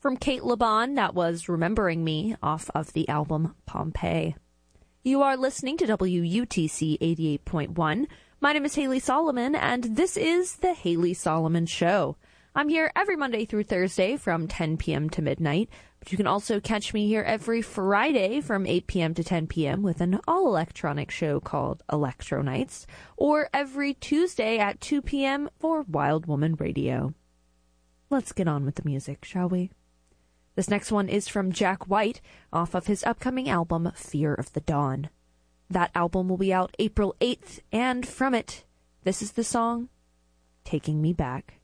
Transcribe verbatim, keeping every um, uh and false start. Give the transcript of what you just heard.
From Kate Laban, that was Remembering Me off of the album Pompeii. You are listening to W U T C eighty-eight point one. My name is Haley Solomon, and this is The Haley Solomon Show. I'm here every Monday through Thursday from ten p.m. to midnight, but you can also catch me here every Friday from eight p.m. to ten p.m. with an all-electronic show called Electro Nights, or every Tuesday at two p.m. for Wild Woman Radio. Let's get on with the music, shall we? This next one is from Jack White off of his upcoming album, Fear of the Dawn. That album will be out April eighth, and from it, this is the song, Taking Me Back.